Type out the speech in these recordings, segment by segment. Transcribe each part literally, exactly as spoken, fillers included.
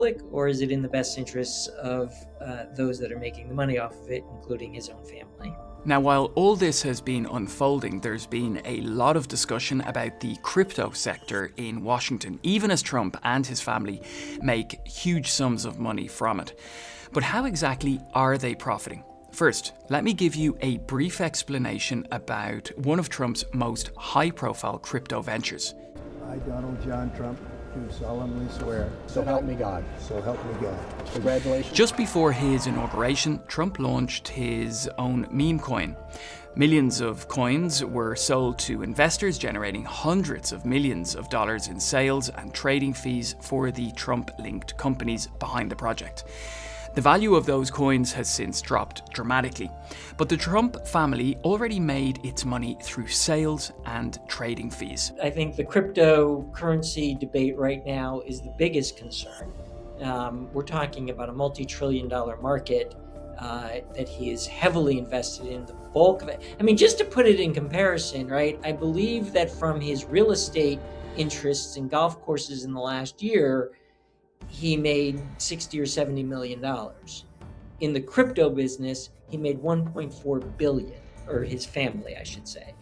or is it in the best interests of uh, those that are making the money off of it, including his own family? Now, while all this has been unfolding, there's been a lot of discussion about the crypto sector in Washington, even as Trump and his family make huge sums of money from it. But how exactly are they profiting? First, let me give you a brief explanation about one of Trump's most high-profile crypto ventures. I, Donald John Trump, do solemnly swear. So help me God. So help me God. Congratulations. Just before his inauguration, Trump launched his own meme coin. Millions of coins were sold to investors, generating hundreds of millions of dollars in sales and trading fees for the Trump-linked companies behind the project. The value of those coins has since dropped dramatically, but the Trump family already made its money through sales and trading fees. I think the cryptocurrency debate right now is the biggest concern. Um, we're talking about a multi-trillion dollar market uh, that he is heavily invested in, the bulk of it. I mean, just to put it in comparison, right? I believe that from his real estate interests in golf courses in the last year, he made sixty or seventy million dollars. In the crypto business, he made one point four billion, or his family, I should say.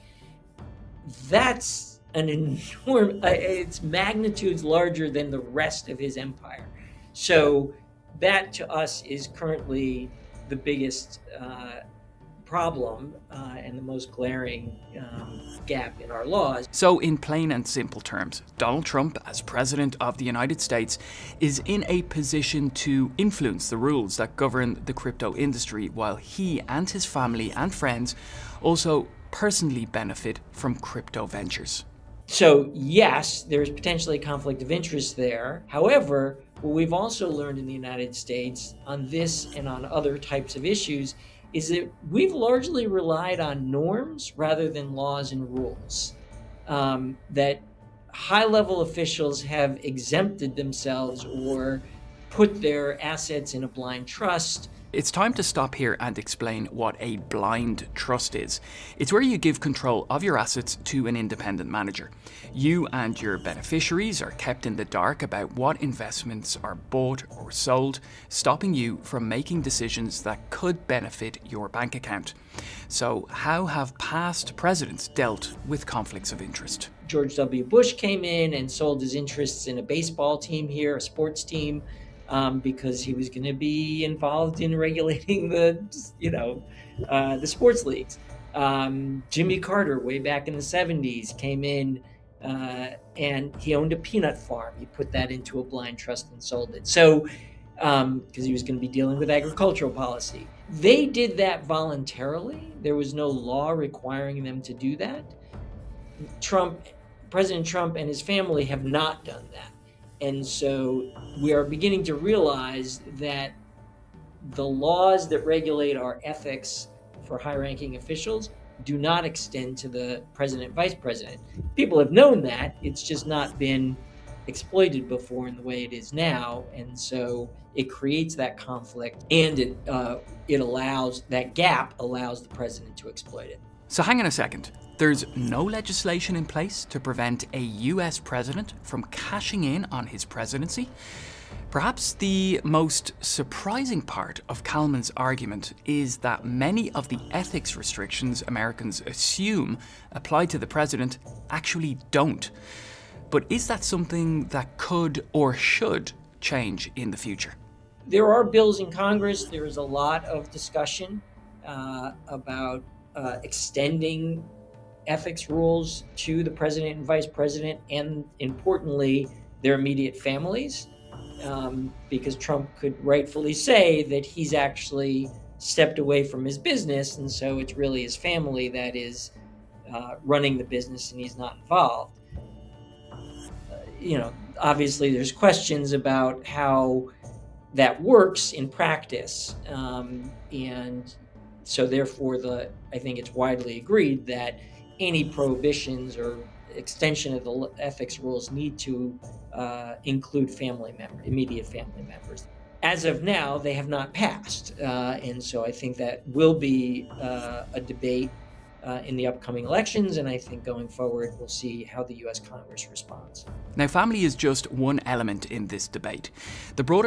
That's an enormous, it's magnitudes larger than the rest of his empire. So that to us is currently the biggest uh, problem uh, and the most glaring um, gap in our laws. So in plain and simple terms, Donald Trump, as President of the United States, is in a position to influence the rules that govern the crypto industry, while he and his family and friends also personally benefit from crypto ventures. So yes, there's potentially a conflict of interest there. However, what we've also learned in the United States on this and on other types of issues is that we've largely relied on norms rather than laws and rules. Um, that high-level officials have exempted themselves or put their assets in a blind trust. It's time to stop here and explain what a blind trust is. It's where you give control of your assets to an independent manager. You and your beneficiaries are kept in the dark about what investments are bought or sold, stopping you from making decisions that could benefit your bank account. So, how have past presidents dealt with conflicts of interest? George W. Bush came in and sold his interests in a baseball team here, a sports team, Um, because he was going to be involved in regulating the, you know, uh, the sports leagues. Um, Jimmy Carter, way back in the seventies, came in uh, and he owned a peanut farm. He put that into a blind trust and sold it. So, um, because he was going to be dealing with agricultural policy. They did that voluntarily. There was no law requiring them to do that. Trump, President Trump and his family have not done that. And so we are beginning to realize that the laws that regulate our ethics for high-ranking officials do not extend to the president, vice president. People have known that. It's just not been exploited before in the way it is now. And so it creates that conflict, and it, uh, it allows, that gap allows the president to exploit it. So hang on a second. There's no legislation in place to prevent a U S president from cashing in on his presidency? Perhaps the most surprising part of Kallman's argument is that many of the ethics restrictions Americans assume apply to the president actually don't. But is that something that could or should change in the future? There are bills in Congress. There is a lot of discussion uh, about uh, extending ethics rules to the president and vice president, and importantly, their immediate families, um, because Trump could rightfully say that he's actually stepped away from his business, and so it's really his family that is uh, running the business and he's not involved. Uh, you know, obviously there's questions about how that works in practice, um, and so therefore the I think it's widely agreed that any prohibitions or extension of the ethics rules need to uh, include family members, immediate family members. As of now, they have not passed, uh, and so I think that will be uh, a debate uh, in the upcoming elections, and I think going forward we'll see how the U S Congress responds. Now, family is just one element in this debate. The broader